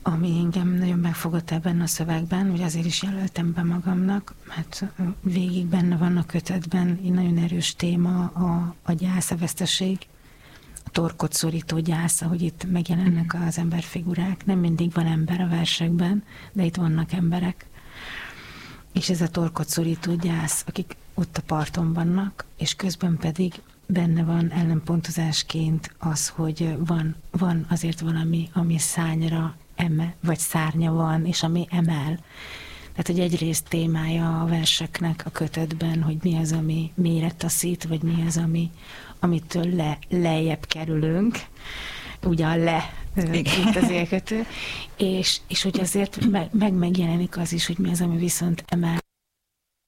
Ami engem nagyon megfogott ebben a szövegben, hogy azért is jelöltem be magamnak, mert végig benne van a kötetben egy nagyon erős téma, a gyász, a veszteség, a torkot szorító gyász, ahogy itt megjelennek az emberfigurák. Nem mindig van ember a versekben, de itt vannak emberek. És ez a torkot szorító gyász, akik ott a parton vannak, és közben pedig benne van ellenpontozásként az, hogy van azért valami, ami szányra vagy szárnya van, és ami emel. Tehát, hogy egyrészt témája a verseknek a kötetben, hogy mi az, ami mélyre taszít, vagy mi az, amitől lejjebb kerülünk, ugye a itt az élkötő, és hogy azért megjelenik az is, hogy mi az, ami viszont emel